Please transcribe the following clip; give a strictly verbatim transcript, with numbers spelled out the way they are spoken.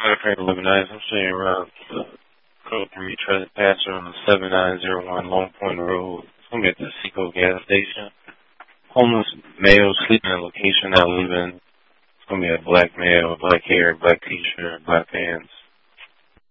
Hi, Frank Living Eyes. I'm showing you around the code for me trespasser on the seven nine zero one Long Point Road. It's going to be at the Seco gas station. Homeless male sleeping in a location not leaving. It's going to be a black male, black hair, black t-shirt, black pants.